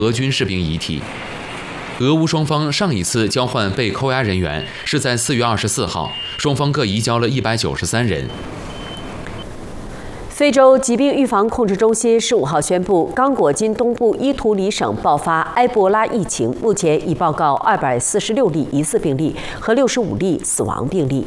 俄军士兵遗体。俄乌双方上一次交换被扣押人员是在4月24号，双方各移交了193人。 非洲疾病预防控制中心15号宣布，刚果金东部伊图里省爆发埃博拉疫情，目前已报告246例疑似病例和65例死亡病例。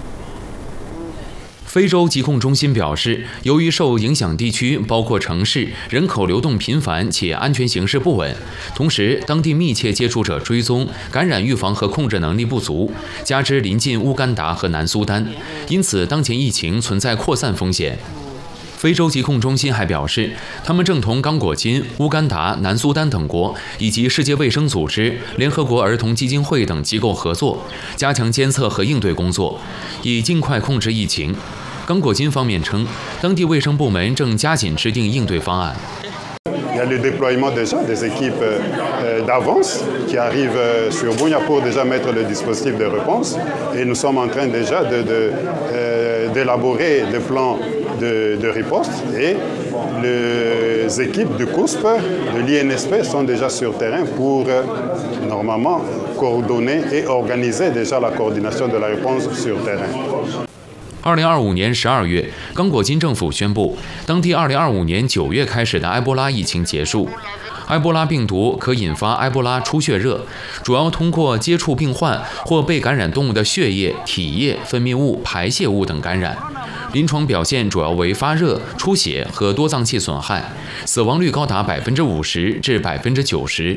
非洲疾控中心表示，由于受影响地区包括城市人口流动频繁且安全形势不稳，同时当地密切接触者追踪、感染预防和控制能力不足，加之临近乌干达和南苏丹，因此当前疫情存在扩散风险。非洲疾控中心还表示，他们正同刚果金、乌干达、南苏丹等国以及世界卫生组织、联合国儿童基金会等机构合作，加强监测和应对工作，以尽快控制疫情。刚果金方面称，当地卫生部门正加紧制定应对方案。 Il y a le déploiement déjà des équipes d'avance qui arrivent sur Bunia pour déjà mettre le dispositif de réponse. Et nous sommes en train déjà d'élaborer des plans de riposte. Et les équipes du COUSP, de l'INSP sont déjà sur terrain pour normalement coordonner et organiser déjà la coordination de la réponse sur terrain. 2025年12月，刚果金政府宣布，当地2025年9月开始的埃博拉疫情结束。埃博拉病毒可引发埃博拉出血热，主要通过接触病患或被感染动物的血液、体液、分泌物、排泄物等感染。临床表现主要为发热、出血和多脏器损害，死亡率高达50%至90%。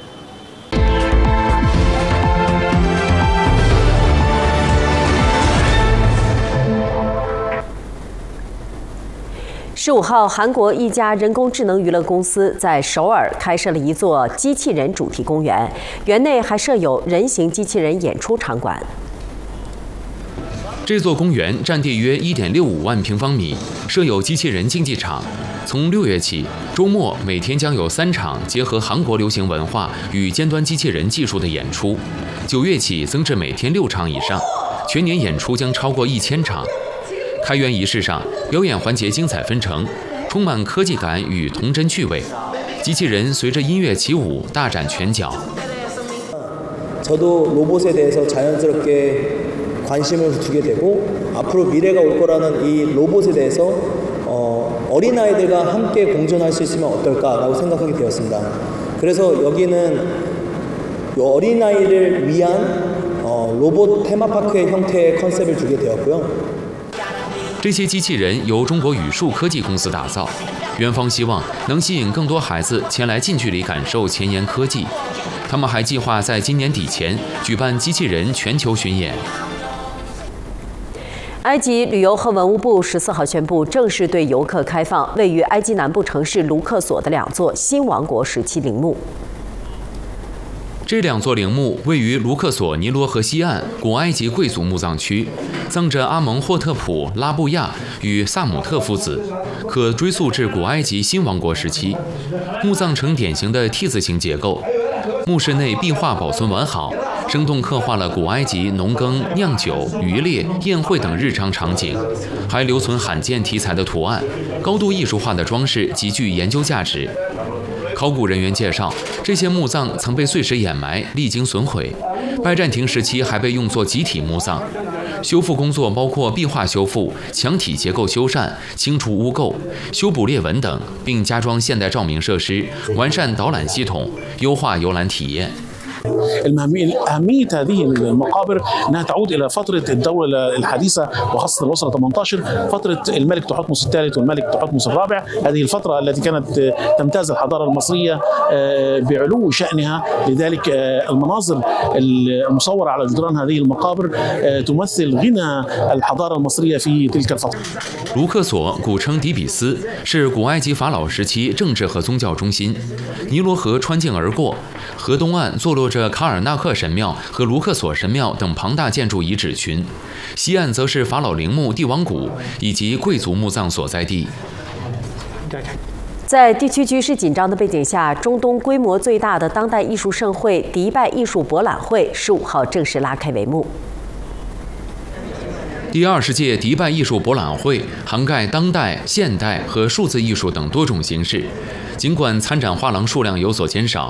15号，韩国一家人工智能娱乐公司在首尔开设了一座机器人主题公园，园内还设有人形机器人演出场馆。 这座公园占地约1.65万平方米，设有机器人竞技场。从6月起，周末每天将有3场结合韩国流行文化与尖端机器人技术的演出。9月起增至每天6场以上，全年演出将超过1000场。开园仪式上，表演环节精彩纷呈，充满科技感与童真趣味。机器人随着音乐起舞，大展拳脚。 저도 로봇에 대해서 자연스럽게 관심을 두게 되고 앞으로 미래가 올 거라는 이 로봇에 대해서 어린아이들과 함께 공존할 수 있으면 어떨까라고 생각하게 되었습니다. 그래서 여기는 어린아이를 위한 로봇 테마파크의 형태의 컨셉을 두게 되었고요. 这些机器人由中国宇树科技公司打造，园方希望能吸引更多孩子前来近距离感受前沿科技。他们还计划在今年底前举办机器人全球巡演。 埃及旅游和文物部14号宣布正式对游客开放位于埃及南部城市卢克索的2座新王国时期陵墓。 这2座陵墓位于卢克索尼罗河西岸古埃及贵族墓葬区，葬着阿蒙霍特普、拉布亚与萨姆特夫子，可追溯至古埃及新王国时期。墓葬呈典型的 T 字形结构，墓室内壁画保存完好，生动刻画了古埃及农耕、酿酒、渔猎、宴会等日常场景，还留存罕见题材的图案，高度艺术化的装饰极具研究价值。 考古人员介绍，这些墓葬曾被碎石掩埋，历经损毁。拜占庭时期还被用作集体墓葬。修复工作包括壁画修复、墙体结构修缮、清除污垢、修补裂纹等，并加装现代照明设施，完善导览系统，优化游览体验。 أهمية هذه المقابر أنها تعود إلى فترة الدولة الحديثة وخاصة الأسرة 18 فترة الملك تحتمس الثالث والملك تحتمس الرابع هذه الفترة التي كانت تمتاز الحضارة المصرية بعلو شأنها لذلك المناظر المصورة على جدران هذه المقابر تمثل غنى الحضارة المصرية في تلك الفترة. 卢克索古称底比斯，是古埃及法老时期政治和宗教中心。尼罗河穿境而过，河东岸坐落着卡尔纳克神庙和卢克索神庙等庞大建筑遗址群，西岸则是法老陵墓、帝王谷以及贵族墓葬所在地。 在地区局势紧张的背景下，中东规模最大的当代艺术盛会迪拜艺术博览会15号正式拉开帷幕。 第20届迪拜艺术博览会涵盖当代、现代和数字艺术等多种形式， 尽管参展画廊数量有所减少，